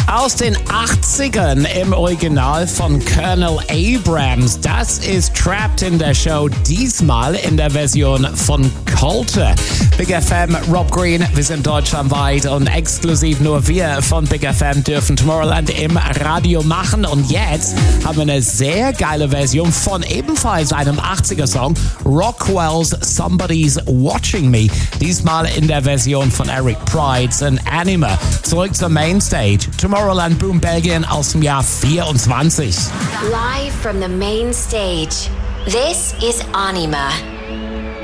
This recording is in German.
Aus den 80ern im Original von Colonel Abrams. Das ist Trapped in der Show, diesmal in der Version von Colter. Big FM, Rob Green, wir sind deutschlandweit und exklusiv nur wir von Big FM dürfen Tomorrowland im Radio machen. Und jetzt haben wir eine sehr geile Version von ebenfalls einem 80er-Song, Rockwell's Somebody's Watching Me. Diesmal in der Version von Eric Prydz und Anima. Zurück zur Mainstage. Tomorrowland Boom Belgien aus dem Jahr 24. Live from the main stage, this is Anima.